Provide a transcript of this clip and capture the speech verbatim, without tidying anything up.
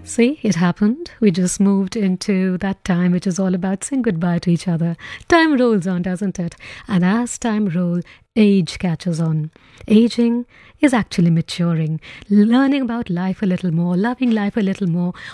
See, it happened. We just moved into that time which is all about saying goodbye to each other. Time rolls on, doesn't it? And as time rolls, age catches on. Aging is actually maturing, learning about life a little more, loving life a little more,